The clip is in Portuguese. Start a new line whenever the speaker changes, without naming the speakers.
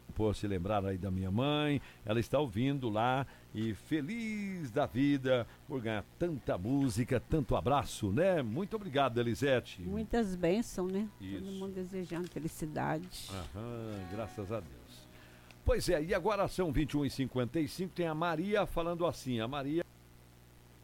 por se lembrar aí da minha mãe. Ela está ouvindo lá e feliz da vida por ganhar tanta música, tanto abraço, né? Muito obrigado, Elisete.
Muitas bênçãos, né?
Isso.
Todo mundo desejando felicidade.
Aham, graças a Deus. Pois é, e agora são 21h55, tem a Maria falando assim, a Maria